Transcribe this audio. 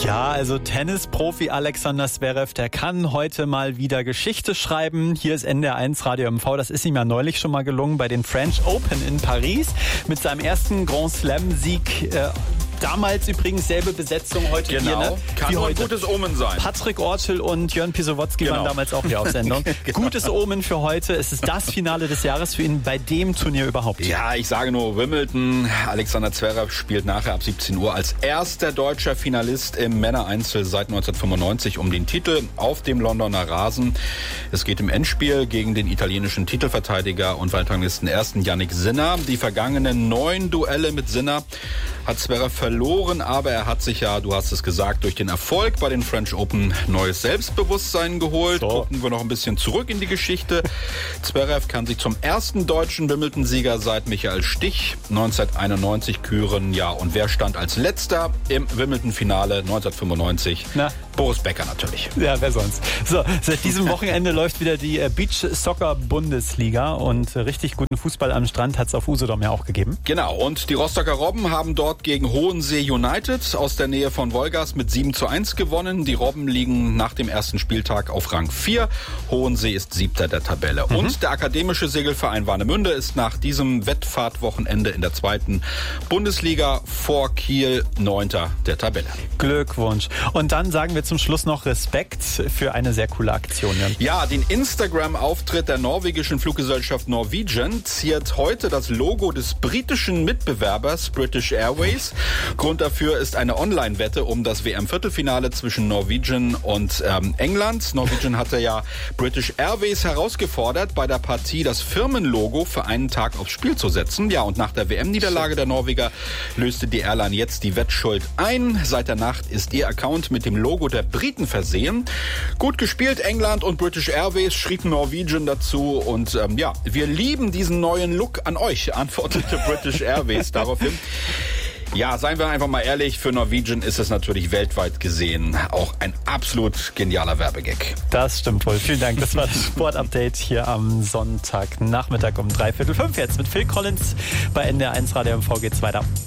Ja, also Tennisprofi Alexander Zverev, der kann heute mal wieder Geschichte schreiben. Hier ist NDR1 Radio MV. Das ist ihm ja neulich schon mal gelungen bei den French Open in Paris mit seinem ersten Grand Slam-Sieg. Damals übrigens selbe Besetzung heute hier. Ne? Kann nur ein gutes Omen sein. Patrick Ortel und Jörn Pisowotzki waren damals auch hier auf Sendung. Genau. Gutes Omen für heute. Es ist das Finale des Jahres für ihn bei dem Turnier überhaupt. Ja, ich sage nur Wimbledon. Alexander Zverev spielt nachher ab 17 Uhr als erster deutscher Finalist im Männereinzel seit 1995 um den Titel auf dem Londoner Rasen. Es geht im Endspiel gegen den italienischen Titelverteidiger und Weltranglisten ersten Yannick Sinner. Die vergangenen 9 Duelle mit Sinner hat Zverev verloren, aber er hat sich ja, du hast es gesagt, durch den Erfolg bei den French Open neues Selbstbewusstsein geholt. Gucken wir noch ein bisschen zurück in die Geschichte. Zverev kann sich zum ersten deutschen Wimbledon-Sieger seit Michael Stich 1991 küren. Ja, und wer stand als letzter im Wimbledon-Finale 1995? Na? Boris Becker natürlich. Ja, wer sonst? So, seit diesem Wochenende läuft wieder die Beach-Soccer-Bundesliga und richtig guten Fußball am Strand hat es auf Usedom ja auch gegeben. Genau, und die Rostocker Robben haben dort gegen Hohensee United aus der Nähe von Wolgast mit 7:1 gewonnen. Die Robben liegen nach dem ersten Spieltag auf Rang 4. Hohensee ist 7. der Tabelle. Und der akademische Segelverein Warnemünde ist nach diesem Wettfahrtwochenende in der 2. Bundesliga vor Kiel 9. der Tabelle. Glückwunsch. Und dann sagen wir zum Schluss noch Respekt für eine sehr coole Aktion. Ja, den Instagram-Auftritt der norwegischen Fluggesellschaft Norwegian ziert heute das Logo des britischen Mitbewerbers British Airways. Grund dafür ist eine Online-Wette um das WM-Viertelfinale zwischen Norwegian und England. Norwegian hatte ja British Airways herausgefordert, bei der Partie das Firmenlogo für einen Tag aufs Spiel zu setzen. Ja, und nach der WM-Niederlage der Norweger löste die Airline jetzt die Wettschuld ein. Seit der Nacht ist ihr Account mit dem Logo der Briten versehen. Gut gespielt, England und British Airways, schrieb Norwegian dazu. Und ja, wir lieben diesen neuen Look an euch, antwortete British Airways daraufhin. Ja, seien wir einfach mal ehrlich, für Norwegian ist es natürlich weltweit gesehen auch ein absolut genialer Werbegag. Das stimmt wohl. Vielen Dank. Das war das Sportupdate hier am Sonntagnachmittag um 4:45 jetzt mit Phil Collins bei NDR1 Radio MV geht's weiter.